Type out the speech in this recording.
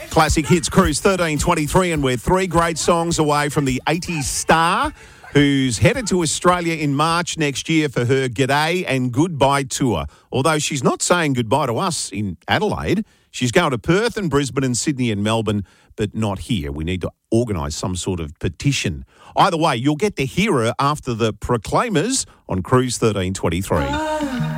Classic Hits Cruise 1323, and we're 3 great songs away from the 80s star who's headed to Australia in March next year for her G'day and Goodbye tour. Although she's not saying goodbye to us in Adelaide, she's going to Perth and Brisbane and Sydney and Melbourne, but not here. We need to organise some sort of petition. Either way, you'll get to hear her after the Proclaimers on Cruise 1323.